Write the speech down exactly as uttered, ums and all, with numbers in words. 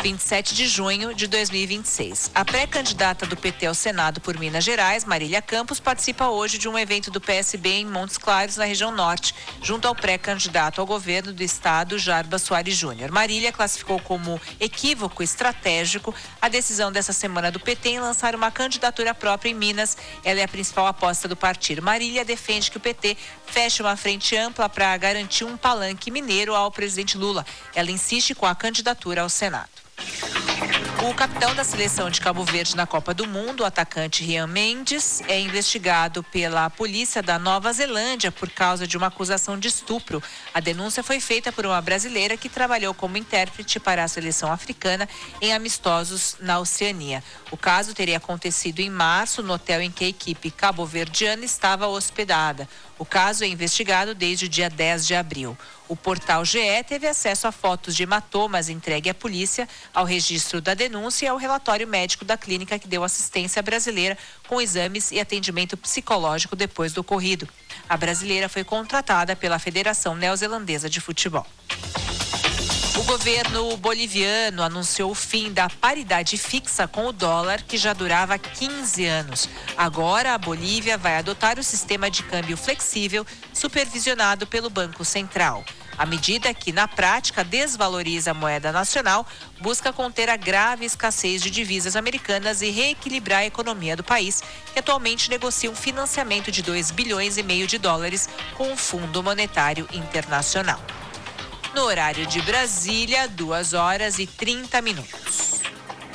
vinte e sete de junho de dois mil e vinte e seis. A pré-candidata do P T ao Senado por Minas Gerais, Marília Campos, participa hoje de um evento do P S B em Montes Claros, na região norte, junto ao pré-candidato ao governo do estado, Jarbas Soares Júnior. Marília classificou como equívoco estratégico a decisão dessa semana do P T em lançar uma candidatura própria em Minas. Ela é a principal aposta do partido. Marília defende que o P T feche uma frente ampla para garantir um palanque mineiro ao presidente Lula. Ela insiste com a candidatura ao Senado. O capitão da seleção de Cabo Verde na Copa do Mundo, o atacante Rian Mendes, é investigado pela polícia da Nova Zelândia por causa de uma acusação de estupro. A denúncia foi feita por uma brasileira que trabalhou como intérprete para a seleção africana em amistosos na Oceania. O caso teria acontecido em março no hotel em que a equipe cabo-verdiana estava hospedada. O caso é investigado desde o dia dez de abril. O portal G E teve acesso a fotos de hematomas entregue à polícia, ao registro da denúncia e ao relatório médico da clínica que deu assistência brasileira com exames e atendimento psicológico depois do ocorrido. A brasileira foi contratada pela Federação Neozelandesa de Futebol. O governo boliviano anunciou o fim da paridade fixa com o dólar, que já durava quinze anos. Agora, a Bolívia vai adotar o sistema de câmbio flexível, supervisionado pelo Banco Central. A medida, que na prática desvaloriza a moeda nacional, busca conter a grave escassez de divisas americanas e reequilibrar a economia do país, que atualmente negocia um financiamento de dois bilhões e meio de dólares com o Fundo Monetário Internacional. No horário de Brasília, duas horas e trinta minutos.